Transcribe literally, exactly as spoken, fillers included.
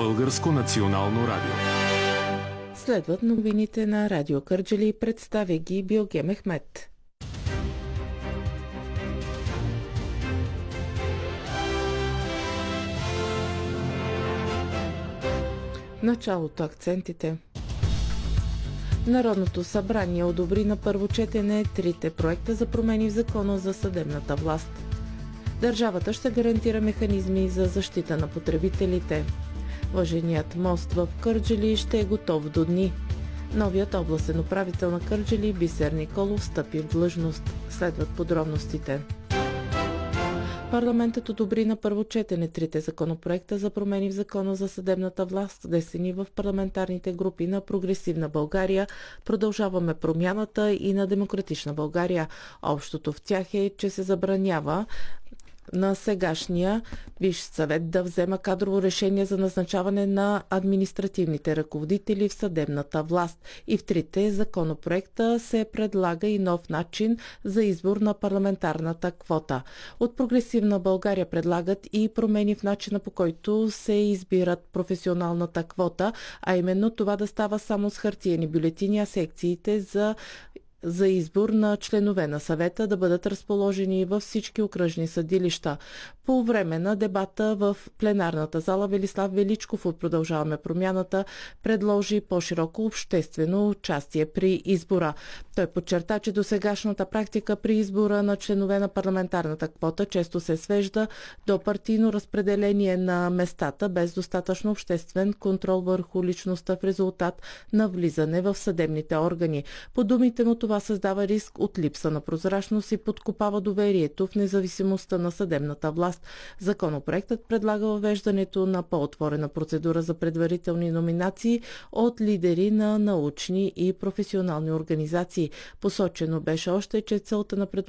Българско национално радио. Следват новините на Радио Кърджали, представя ги Билге Мехмет. Началото акцентите. Народното събрание одобри на първо четене трите проекта за промени в Закона за съдебната власт. Държавата ще гарантира механизми за защита на потребителите. Въженият мост в Кърджали ще е готов до дни. Новият областен управител на Кърджали Бисер Николов встъпи в длъжност. Следват подробностите. Парламентът одобри на първо четене трите законопроекта за промени в Закона за съдебната власт, внесени в парламентарните групи на Прогресивна България, Продължаваме промяната и на Демократична България. Общото в тях е, че се забранява на сегашния Висш съвет да взема кадрово решение за назначаване на административните ръководители в съдебната власт. И в трите законопроекта се предлага и нов начин за избор на парламентарната квота. От Прогресивна България предлагат и промени в начина, по който се избират професионалната квота, а именно това да става само с хартиени бюлетини, а секциите за за избор на членове на съвета да бъдат разположени във всички окръжни съдилища. По време на дебата в пленарната зала Велислав Величков от Продължаваме промяната предложи по-широко обществено участие при избора. Той подчерта, че досегашната практика при избора на членове на парламентарната квота често се свежда до партийно разпределение на местата без достатъчно обществен контрол върху личността в резултат на влизане в съдебните органи. По думите му, това създава риск от липса на прозрачност и подкопава доверието в независимостта на съдебната власт. Законопроектът предлага въвеждането на по-отворена процедура за предварителни номинации от лидери на научни и професионални организации. Посочено беше още, че целта на предложението